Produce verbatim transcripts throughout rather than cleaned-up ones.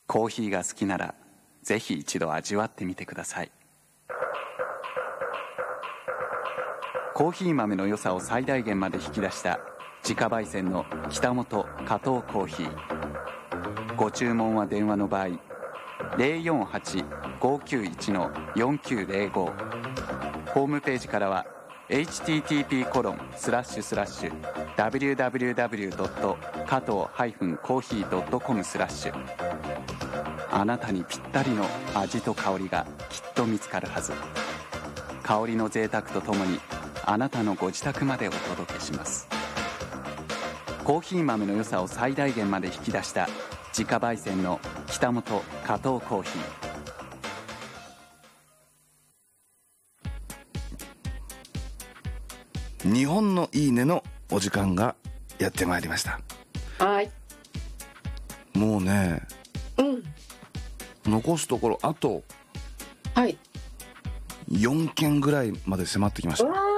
コーヒーが好きならぜひ一度味わってみてください。コーヒー豆の良さを最大限まで引き出した自家焙煎の北本加藤コーヒー。ご注文は電話の場合 ゼロよんはち ごきゅういち よんきゅうゼロご、 ホームページからは エイチティーティーピーコロンスラッシュスラッシュダブリューダブリューダブリュードット加藤コーヒードットコムスラッシュ。あなたにぴったりの味と香りがきっと見つかるはず。香りの贅沢とともにあなたのご自宅までお届けします。コーヒー豆の良さを最大限まで引き出した自家焙煎の北本加藤コーヒー。日本のいいねのお時間がやってまいりました。 はい。 もうね、 うん。 残すところあとはいよんけんぐらいまで迫ってきました。 うわ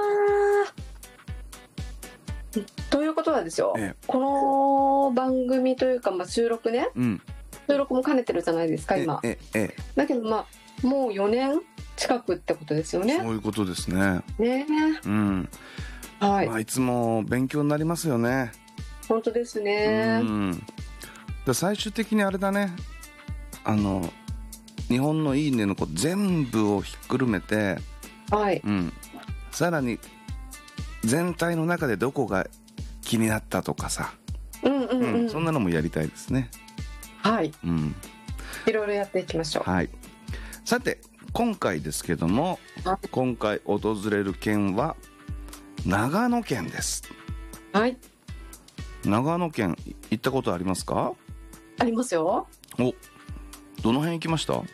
ーということはですよ、 ええ、 この番組というか、まあ、収録ね、 うん、 収録も兼ねてるじゃないですか今。 ええええ、 だけどまあもうよねん近くってことですよね。 そういうことですね。 ねえ、 うん、 はい、 まあ、いつも勉強になりますよね。 本当ですね。 うん、で最終的にあれだね、あの日本のいいねのこう全部をひっくるめて、 はい、 うん、さらに全体の中でどこが気になったとかさ、 うんうんうん、 うん、そんなのもやりたいですね。 はい、 うん、 いろいろやっていきましょう。 はい。さて今回ですけども、 はい、 今回訪れる県は長野県です。 はい、 長野県行ったことありますか？ ありますよ。 お、どの辺行きました？ い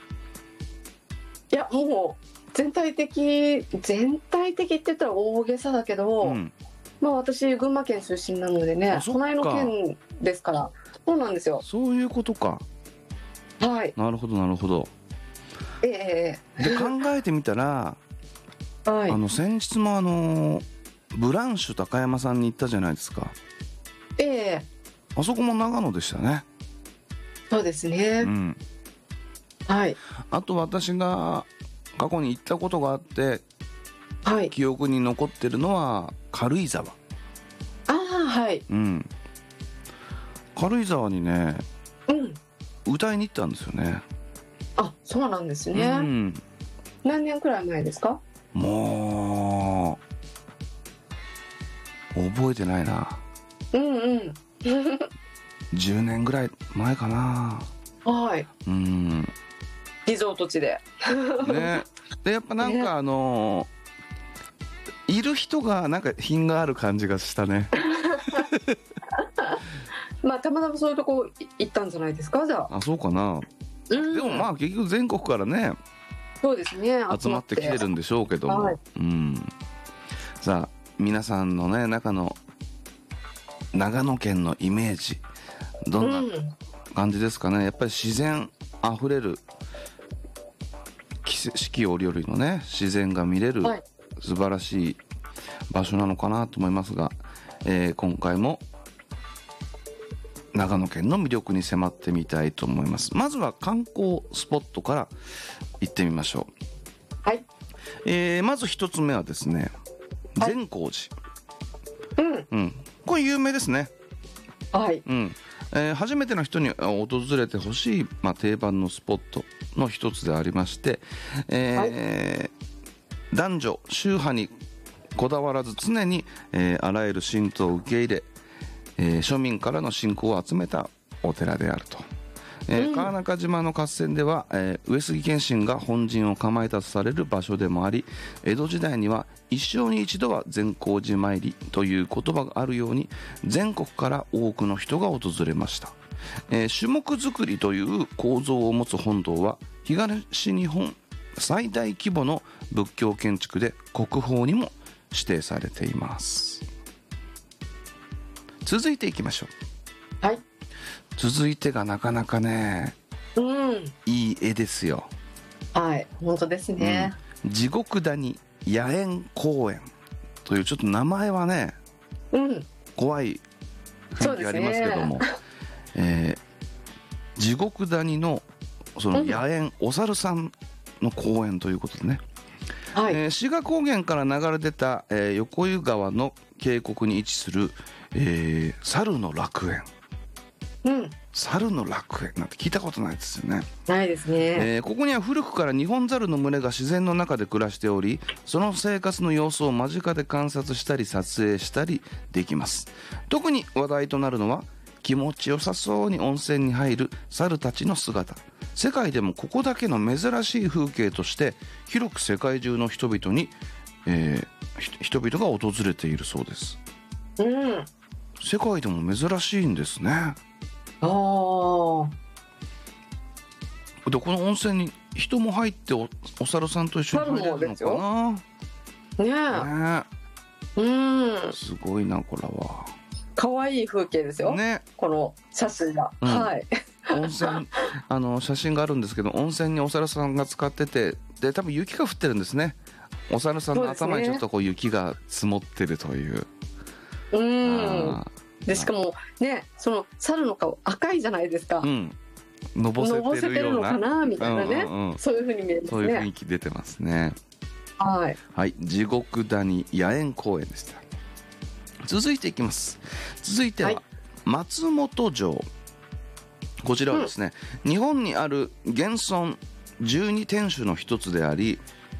やもう全体的全体的って言ったら大げさだけど、うん、まあ私群馬県出身なのでね、隣の県ですから。そうなんですよ。 そういうことか。 はい。 なるほどなるほど。 ええー、 で考えてみたら、はい、あの先日もあのブランシュ高山さんに行ったじゃないですか。 ええー、あそこも長野でしたね。 そうですね、うん、はい。 あと私が過去に行ったことがあって、はい、記憶に残ってるのは軽井沢。 ああ、はい、 うん、軽井沢にね、うん、歌いに行ったんですよね。 あ、そうなんですね、うん、何年くらい前ですか？ もう覚えてないな。 うんうんじゅうねんぐらい前かな。 はい、 うん、 リゾート地でね。でやっぱなんかあのー、いる人がなんか品がある感じがしたねまあたまたまそういうとこ行ったんじゃないですか？じゃあ。 あ、そうかな、うん、でもまあ結局全国からね、 そうですね、 集まってきてるんでしょうけども、はい、うん、さあ皆さんのね中の長野県のイメージどんな感じですかね。やっぱり自然あふれる四季折々のね自然が見れる素晴らしい場所なのかなと思いますが、えー、今回も長野県の魅力に迫ってみたいと思います。まずは観光スポットから行ってみましょう。 はい、 えー、まず一つ目はですね、善光寺、はい、うん、うん、これ有名ですね。 はい、 うん、えー、初めての人に訪れてほしい、まあ、定番のスポットの一つでありまして、えーはい、男女宗派にこだわらず常に、えー、あらゆる神道を受け入れ、えー、庶民からの信仰を集めたお寺であると。えーうん、川中島の合戦では、えー、上杉謙信が本陣を構えたとされる場所でもあり、江戸時代には一生に一度は善光寺参りという言葉があるように全国から多くの人が訪れました。えー、樹木造りという構造を持つ本堂は東日本最大規模の仏教建築で国宝にも指定されています。続いていきましょう。はい。 続いてがなかなかね、うん、いい絵ですよ。 はい、本当ですね、 うん、地獄谷野猿公園というちょっと名前はね、うん、怖い雰囲気ありますけども、ね、えー、 地獄谷のその野猿、うん、お猿さんの公園ということでね、はい、えー、志賀高原から流れ出た、えー、横湯川の渓谷に位置する、えー、猿の楽園、うん、猿の楽園なんて聞いたことないですよね。 ないですね、 えー、ここには古くからニホンザルの群れが自然の中で暮らしており、その生活の様子を間近で観察したり撮影したりできます。特に話題となるのは気持ちよさそうに温泉に入る猿たちの姿。世界でもここだけの珍しい風景として広く世界中の人々に、えー、人々が訪れているそうです、うん、世界でも珍しいんですね。ああ。でこの温泉に人も入って お, お猿さんと一緒に入れるのかな。ねえ、うん、すごいなこれは。 可愛い風景ですよね、この写真が、うん、はい。 温泉あの写真があるんですけど、温泉にお猿さんが使ってて、で多分雪が降ってるんですね。お猿さんの頭にちょっとこう雪が積もってるという。 う、ね、うんでしかもね、その猿の顔赤いじゃないですか、うん、 のぼせてるような、 のぼせてるのかなみたいなね、うんうんうん、そういう風に見えますね。 そういう雰囲気出てますね。はい、はい、地獄谷野猿公園でした。続いていきます。続いては松本城、はい、こちらはですね、うん、日本にある現存じゅうに天守の一つであり、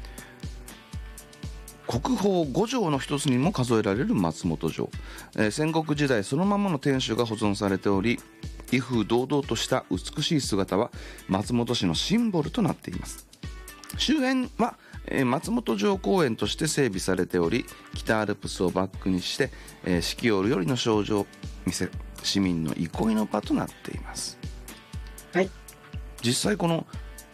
国宝ご城の一つにも数えられる松本城、えー、戦国時代そのままの天守が保存されており、威風堂々とした美しい姿は松本市のシンボルとなっています。周辺は松本城公園として整備されており、北アルプスをバックにして、えー、四季折々の少女を見せ市民の憩いの場となっています。はい、実際この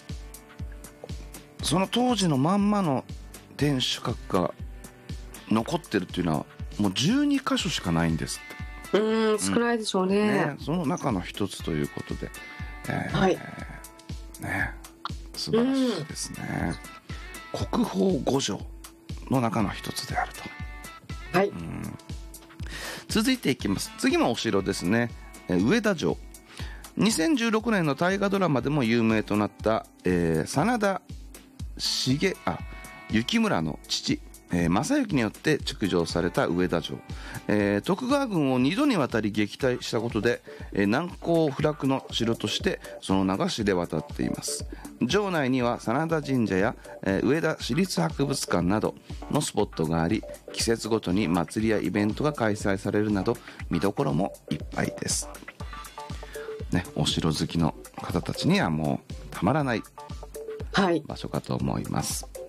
その当時のまんまの天守閣が残ってるっていうのはもうじゅうに箇所しかないんですって。うん、少ないでしょう ね,、うん、ね。 その中の一つということで、えー、はい、ね、素晴らしいですね。国宝ご城の中の一つであると。はい、うん、続いていきます。次もお城ですね。え上田城、にせんじゅうろくねんの大河ドラマでも有名となった、えー、真田重あ幸村の父、えー、正行によって築城された上田城、えー、徳川軍をにどにわたり撃退したことで、えー、難攻不落の城としてその名が知れ渡っています。城内には真田神社や、えー、上田市立博物館などのスポットがあり、季節ごとに祭りやイベントが開催されるなど見どころもいっぱいです、ね、お城好きの方たちにはもうたまらない場所かと思います、はい。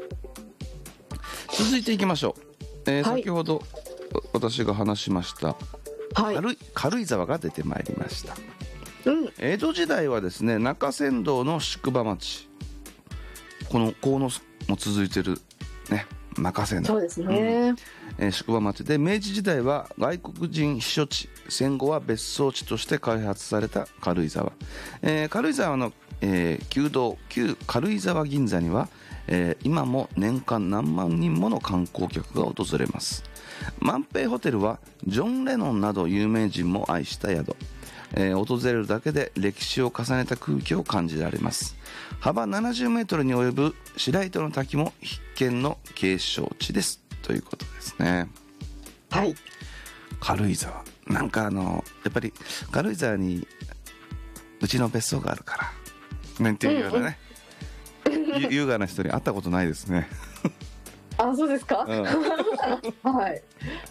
続いていきましょう、えーはい、先ほど私が話しました、はい、軽井、軽井沢が出てまいりました、うん、江戸時代はですね、中山道の宿場町、この鴻巣も続いてるね、中山道、 そうですね、 うんえー、宿場町で、明治時代は外国人避暑地、戦後は別荘地として開発された軽井沢、えー、軽井沢の、えー、旧道旧軽井沢銀座には、えー、今も年間何万人もの観光客が訪れます。万平ホテルはジョン・レノンなど有名人も愛した宿、えー、訪れるだけで歴史を重ねた空気を感じられます。幅ななじゅうメートルに及ぶ白糸の滝も必見の景勝地ですということですね。はい。軽井沢、なんかあのやっぱり軽井沢にうちの別荘があるからなんていうようなね、うんうん、優雅な人に会ったことないですね。 あ、そうですか、うん、はい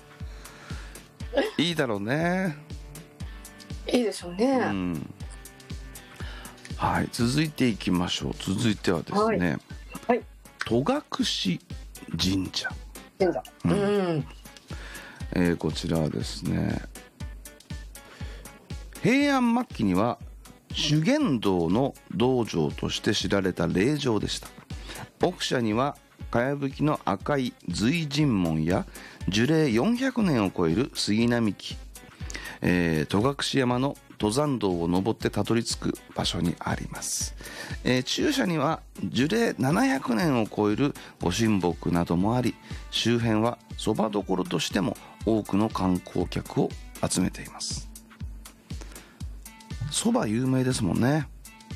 いいだろうね。 いいでしょうね、うん、 はい。続いていきましょう。続いてはですね、はいはい、戸隠神社神社、うんうんえー、こちらはですね、平安末期には修験道の道場として知られた霊場でした。奥社にはかやぶきの赤い随神門や樹齢よんひゃくねんを超える杉並木、えー、戸隠山の登山道を登ってたどり着く場所にあります、えー、中社には樹齢ななひゃくねんを超えるご神木などもあり、周辺はそばどころとしても多くの観光客を集めています。そば有名ですもんね。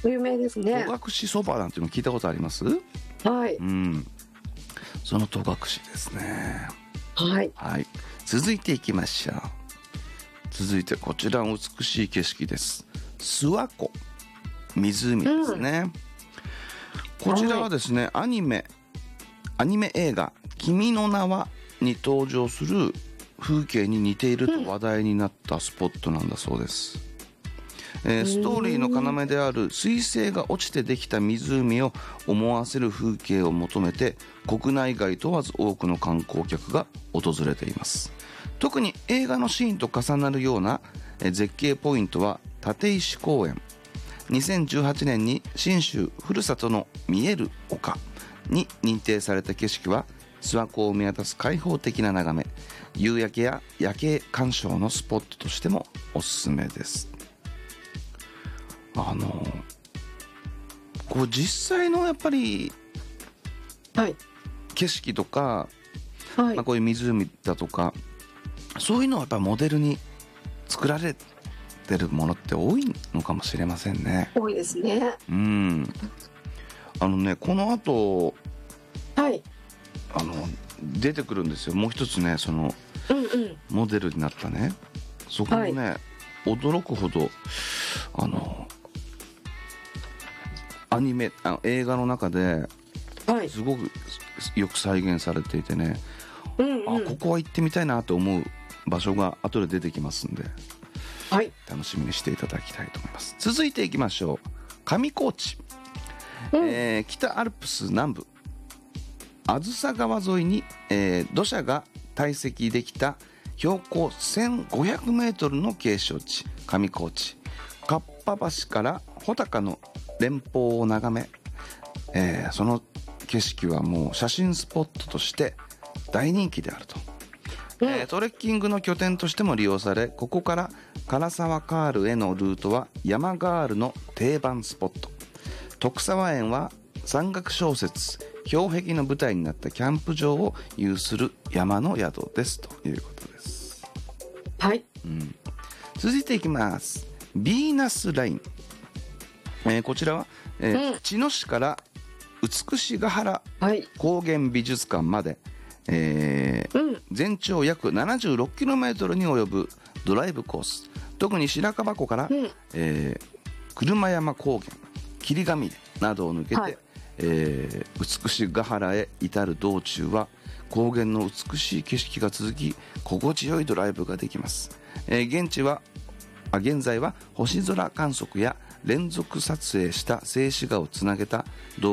有名ですね。 戸隠そばなんていうの聞いたことあります？ はい、 うん、その戸隠ですね。 はい、 はい、続いていきましょう。続いてこちらの美しい景色です。諏訪湖、湖ですね、うん、こちらはですね、はい、アニメアニメ映画「君の名は」に登場する風景に似ていると話題になったスポットなんだそうです、えー、ストーリーの要である彗星が落ちてできた湖を思わせる風景を求めて国内外問わず多くの観光客が訪れています。特に映画のシーンと重なるような絶景ポイントは立石公園。にせんじゅうはちねんに信州ふるさとの見える丘に認定された景色は諏訪湖を見渡す開放的な眺め、夕焼けや夜景鑑賞のスポットとしてもおすすめです。あのこう実際のやっぱり、 はい、 景色とか、 はい、 まあ、こういう湖だとかそういうのはやっぱモデルに作られてるものって多いのかもしれませんね。 多いですね。 うん。あのね、この後、 はい、 あの出てくるんですよ。もう一つね、その、 うんうん、 モデルになったね、そこもね、はい、驚くほどあのアニメあの映画の中ですごくよく再現されていてね、うんうん、あここは行ってみたいなと思う場所が後で出てきますんで、 はい、 楽しみにしていただきたいと思います。続いていきましょう。上高地、うん、えー、北アルプス南部あずさ川沿いに、えー、土砂が堆積できた標高せんごひゃくメートルの景勝地上高地。かっぱ橋から穂高の連峰を眺め、えー、その景色はもう写真スポットとして大人気であると、うん、えー、トレッキングの拠点としても利用され、ここから唐沢カールへのルートは山ガールの定番スポット。徳沢園は山岳小説氷壁の舞台になったキャンプ場を有する山の宿ですということです。 はい、 うん、続いていきます。ヴィーナスライン、えー、こちらは、えーうん、茅野市から美ヶ原高原美術館まで、えーうん、全長約 ななじゅうろくキロメートル に及ぶドライブコース。特に白樺湖から、うん、えー、車山高原霧ヶ峰などを抜けて、はい、えー、美ヶ原へ至る道中は高原の美しい景色が続き心地よいドライブができます。えー、現地はあ現在は星空観測や連続撮影した静止画をつなげた動